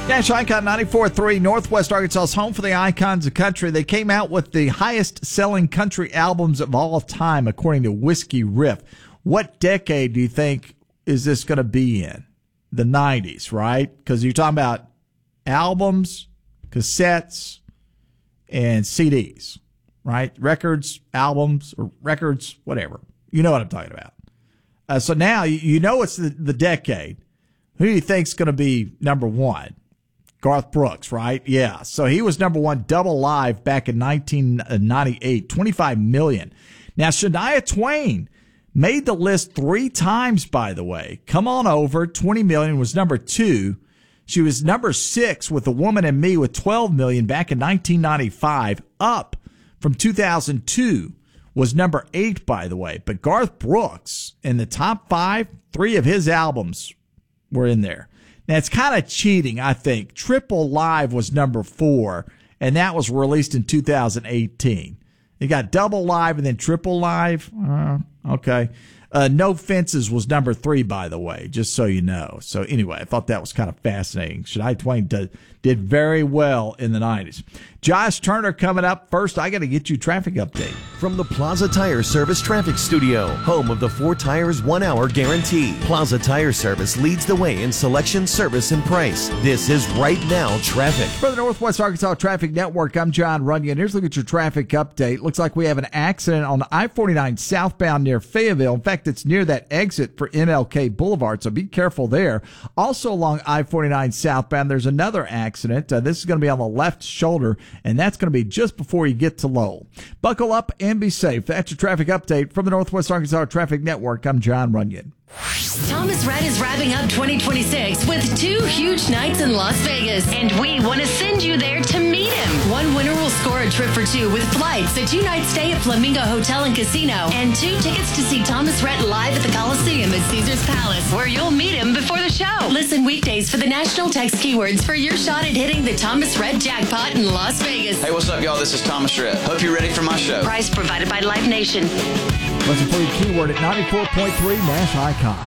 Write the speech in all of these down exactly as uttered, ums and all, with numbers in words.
National Icon ninety-four point three, Northwest Arkansas's home for the icons of country. They came out with the highest-selling country albums of all time, according to Whiskey Riff. What decade do you think is this going to be in? The nineties, right? Because you're talking about albums, cassettes, and C Ds, right? Records, albums, or records, whatever. You know what I'm talking about. Uh, so now you, you know it's the, the decade. Who do you think's going to be number one? Garth Brooks, right? Yeah. So he was number one double live back in nineteen ninety-eight, twenty-five million. Now, Shania Twain made the list three times, by the way. Come On Over, twenty million, was number two. She was number six with A Woman and Me with twelve million back in nineteen ninety-five. Up from two thousand two was number eight, by the way. But Garth Brooks, in the top five, three of his albums were in there. Now, it's kind of cheating, I think. Triple Live was number four, and that was released in two thousand eighteen. You got Double Live and then Triple Live. Uh, okay. Uh, No Fences was number three, by the way, just so you know. So anyway, I thought that was kind of fascinating. Shania Twain did, did very well in the nineties. Josh Turner coming up. First, I got to get you a traffic update. From the Plaza Tire Service Traffic Studio, home of the four tires, one hour guarantee. Plaza Tire Service leads the way in selection, service, and price. This is Right Now Traffic. For the Northwest Arkansas Traffic Network, I'm John Runyon. Here's a look at your traffic update. Looks like we have an accident on I forty-nine southbound near Fayetteville. In fact, it's near that exit for M L K Boulevard, so be careful there. Also along I forty-nine southbound, there's another accident. Uh, this is going to be on the left shoulder, and that's going to be just before you get to Lowell. Buckle up and be safe. That's your traffic update from the Northwest Arkansas Traffic Network. I'm John Runyon. Thomas Rhett is wrapping up twenty twenty-six with two huge nights in Las Vegas, and we want to send you there to meet him. One winner will score a trip for two with flights, a two-night stay at Flamingo Hotel and Casino, and two tickets to see Thomas Rhett live at the Coliseum at Caesars Palace, where you'll meet him before the show. Listen weekdays for the national text keywords for your shot at hitting the Thomas Rhett jackpot in Las Vegas. Hey, what's up, y'all? This is Thomas Rhett. Hope you're ready for my show. Prize provided by Live Nation. Listen for your keyword at ninety-four point three Nash Icon.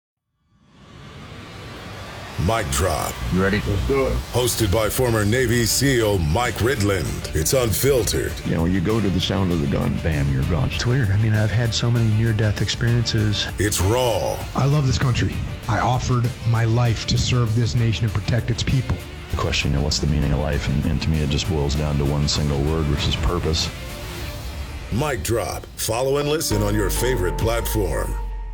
Mic Drop. You ready? Let's do it. Hosted by former Navy SEAL Mike Ridland. It's unfiltered. You know, you go to the sound of the gun, bam, you're gone. It's weird. I mean, I've had so many near-death experiences. It's raw. I love this country. I offered my life to serve this nation and protect its people. The question, you know, what's the meaning of life? And, and to me, it just boils down to one single word, which is purpose. Mic Drop. Follow and listen on your favorite platform.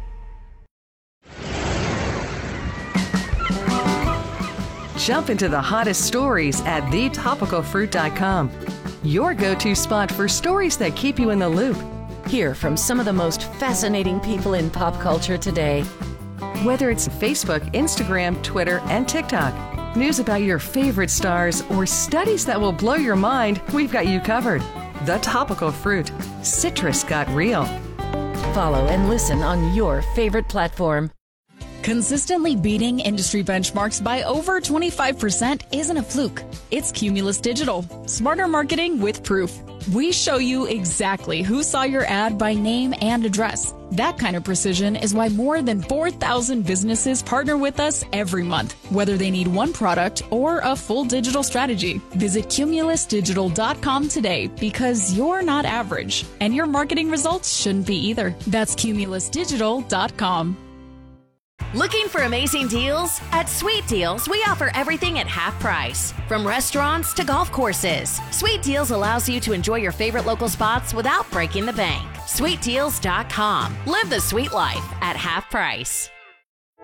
Jump into the hottest stories at the topical fruit dot com. Your go-to spot for stories that keep you in the loop. Hear from some of the most fascinating people in pop culture today. Whether it's Facebook, Instagram, Twitter, and TikTok, news about your favorite stars, or studies that will blow your mind, we've got you covered. The Topical Fruit. Citrus got real. Follow and listen on your favorite platform. Consistently beating industry benchmarks by over twenty-five percent isn't a fluke. It's Cumulus Digital. Smarter marketing with proof. We show you exactly who saw your ad by name and address. That kind of precision is why more than four thousand businesses partner with us every month, whether they need one product or a full digital strategy. Visit cumulus digital dot com today, because you're not average, and your marketing results shouldn't be either. That's cumulus digital dot com. Looking for amazing deals? At Sweet Deals, we offer everything at half price. From restaurants to golf courses, Sweet Deals allows you to enjoy your favorite local spots without breaking the bank. sweet deals dot com. Live the sweet life at half price.